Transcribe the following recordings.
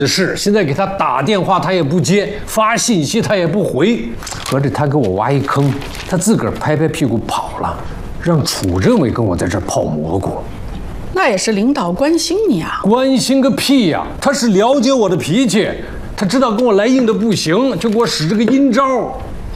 是，现在给他打电话他也不接，发信息他也不回，合着他给我挖一坑，他自个儿拍拍屁股跑了，让楚政委跟我在这儿泡蘑菇。 那也是领导关心你啊。 关心个屁呀！他是了解我的脾气，他知道跟我来硬的不行，就给我使这个阴招。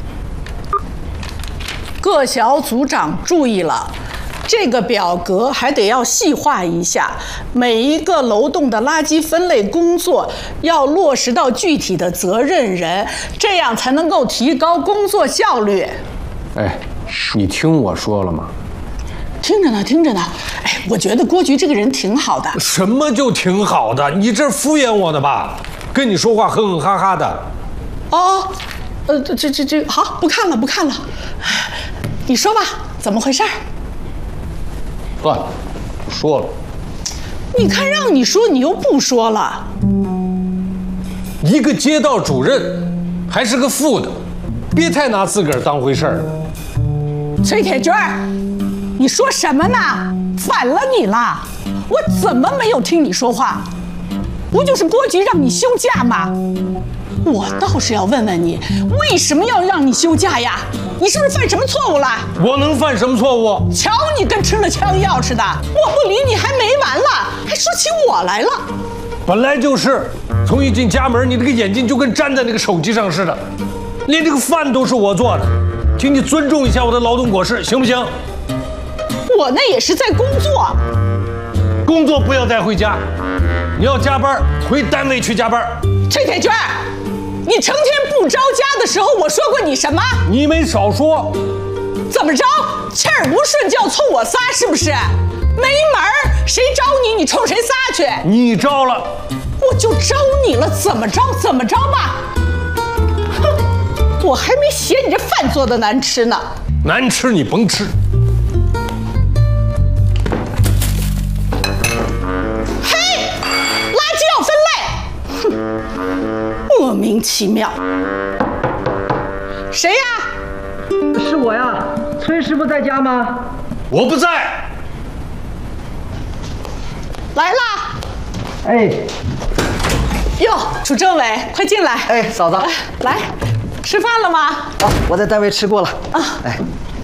各小组长注意了。这个表格还得要细化一下，每一个楼栋的垃圾分类工作要落实到具体的责任人，这样才能够提高工作效率。 哎，你听我说了吗？ 听着呢，听着呢。哎，我觉得郭局这个人挺好的。 什么就挺好的？你这敷衍我的吧？跟你说话哼哼哈哈的。 哦，这好，不看了不看了。你说吧，怎么回事？ 算了，不说了。 你看让你说，你又不说了。 一个街道主任，还是个副的，别太拿自个儿当回事儿。 崔铁军，你说什么呢？反了你了！我怎么没有听你说话？不就是郭局让你休假吗？我倒是要问问你，为什么要让你休假呀？你是不是犯什么错误了？ 我能犯什么错误？ 瞧你跟吃了枪药似的！我不理你还没完了，还说起我来了。 本来就是，从一进家门，你这个眼睛就跟粘在那个手机上似的，连这个饭都是我做的，请你尊重一下我的劳动果实，行不行？ 我那也是在工作。 工作不要带回家，你要加班，回单位去加班。 崔铁军，你成天不着家的时候，我说过你什么？ 你没少说。 怎么着？气儿不顺就要冲我撒，是不是？没门儿！谁招你，你冲谁撒去？ 你招了， 我就招你了，怎么着？怎么着吧？哼，我还没嫌你这饭做的难吃呢。 难吃你甭吃。 嘿，垃圾要分类。哼，莫名其妙。谁呀？ 是我呀，崔师傅在家吗？ 我不在。 来啦！ 哎， 哟，楚政委，快进来！ 哎，嫂子， 来，吃饭了吗？ 啊，我在单位吃过了。啊，哎，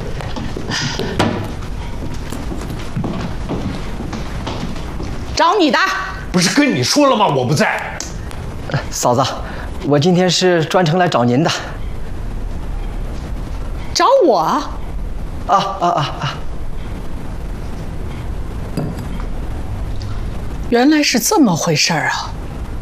找你的。 不是跟你说了吗？我不在。 嫂子，我今天是专程来找您的。 找我？ 啊！ 原来是这么回事儿啊！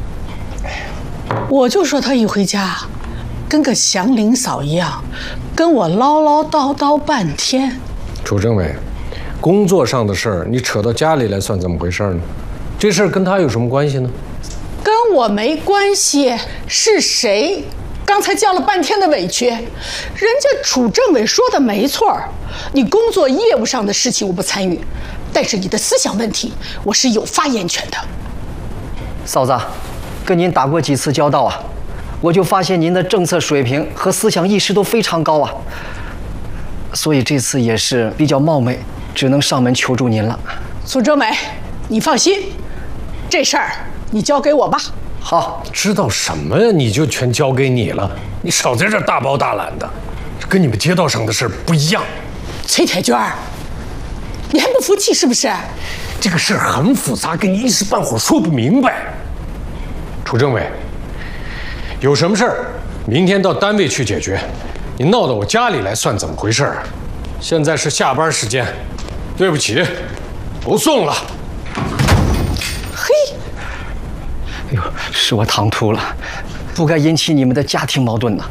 我就说他一回家，跟个祥林嫂一样，跟我唠唠叨叨半天。 楚政委，工作上的事儿你扯到家里来算怎么回事呢？这事儿跟他有什么关系呢？ 跟我没关系，是谁？刚才叫了半天的委屈，人家楚政委说的没错儿，你工作业务上的事情我不参与，但是你的思想问题我是有发言权的。 嫂子，跟您打过几次交道啊，我就发现您的政策水平和思想意识都非常高啊，所以这次也是比较冒昧，只能上门求助您了。 楚政委，你放心，这事儿你交给我吧。 好， 知道什么呀？你就全交给你了，你少在这大包大揽的，跟你们街道上的事儿不一样。 崔铁军，你还不服气是不是？ 这个事儿很复杂，跟你一时半会儿说不明白。楚政委，有什么事儿明天到单位去解决，你闹到我家里来算怎么回事啊？现在是下班时间，对不起，不送了。 嘿， 哎呦，是我唐突了，不该引起你们的家庭矛盾呢。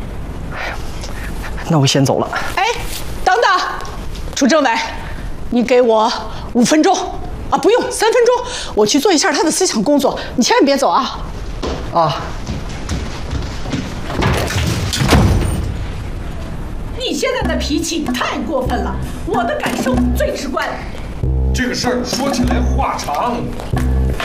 那我先走了。 哎，等等，楚政委，你给我5分钟啊，不用3分钟，我去做一下他的思想工作，你千万别走啊。 啊， 你现在的脾气太过分了，我的感受最直观。 这个事儿说起来话长。